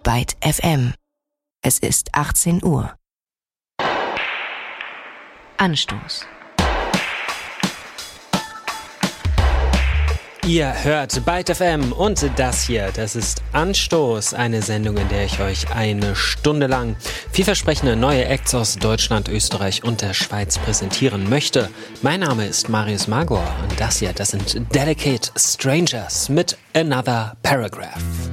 Byte FM. Es ist 18 Uhr. Anstoß. Ihr hört Byte FM und das hier, das ist Anstoß, eine Sendung, in der ich euch eine Stunde lang vielversprechende neue Acts aus Deutschland, Österreich und der Schweiz präsentieren möchte. Mein Name ist Marius Magor und das hier, das sind Delicate Strangers mit Another Paragraph.